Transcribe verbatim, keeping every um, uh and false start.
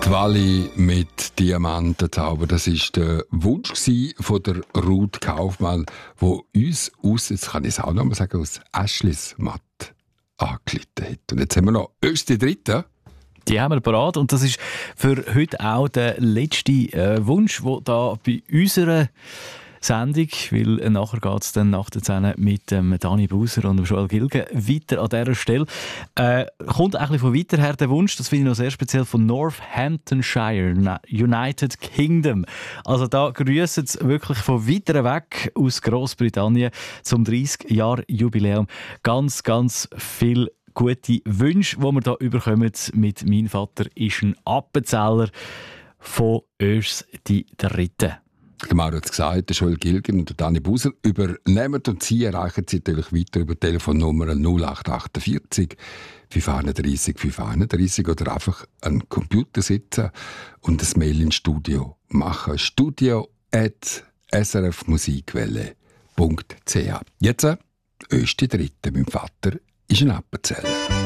Die Walli mit Diamantenzauber, das war der Wunsch von der Ruth Kaufmann, wo uns aus, jetzt kann ich es auch noch mal sagen, aus Aschlismatt angelitten hat. Und jetzt haben wir noch Östi Dritte. Die haben wir parat und das ist für heute auch der letzte äh, Wunsch, der da bei unserer Sendung, weil nachher geht es dann nach der Szene mit ähm, Dani Buser und Joel Gilgen weiter an dieser Stelle. Äh, kommt ein bisschen von weiter her der Wunsch, das finde ich noch sehr speziell, von Northamptonshire, United Kingdom. Also da grüßen sie wirklich von weiter weg aus Grossbritannien zum dreißig-Jahr-Jubiläum. Ganz, ganz viel gute Wünsche, die wir hier überkommen mit «Mein Vater ist ein Appenzeller» von Ös die Dritte. Der Mauro hat es gesagt, der Joel Gilgen und der Dani Buser übernehmen und sie erreichen sie natürlich weiter über die Telefonnummer null acht achtundvierzig fünf einunddreissig fünf einunddreissig oder einfach an Computer sitzen und ein Mail ins Studio machen. studio at s r f musikwelle punkt c h. Jetzt, Östi Dritte, mein Vater ist ein Appenzeller.